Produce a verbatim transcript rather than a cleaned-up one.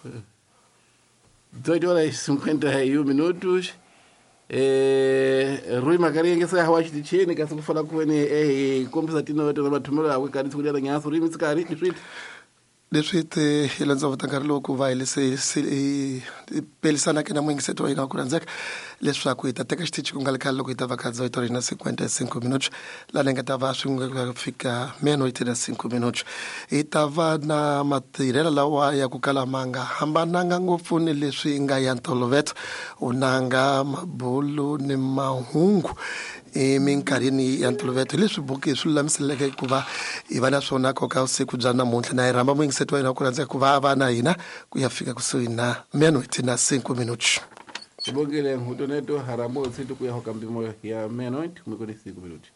dezoito horas e cinquenta e um minutos. Eh, Rui Macaria ngesa hawachi ticheni kasi kufala kuweni eh kompisa tino wetu na matumelo akwe kari tsukulia nyaso Rui mitsikari diswit diswit hilanza vatangar loko vai le se pelisana ke na mwingi seto ina kuranzek leswaku itateka xitichi kungalekala loko itava ka dezoito horas na cinquenta e cinco minutos la lenga tava swinga fika meia-noite na cinco minutos itava na matirhela lawa ya ku kala manga hambananga ngopfu ni leswi nga ya ntolovelo unanga mabulu ni mahungu eminkarhini ya ntolovelo leswi buki swi lulamiseleke ku va i va na swona koka siku bya namuntlha na hi rhamba mwingiseto wa hina ku rhandza ku va va na hina ku ya fika kusuhi na meia-noite na cinco minutos. Sibongile ngutoneto harambo tsitu ku ya hoka mpimo ya meia-noite kumiko ni cinco minutos.